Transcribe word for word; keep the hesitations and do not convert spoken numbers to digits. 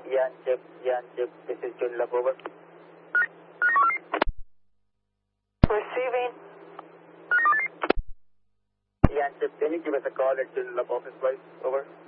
Yan Chip, Yan Chip, this is Junlab, over. Receiving. Yan Chip, can you give us a call at Junlab office, please? Over.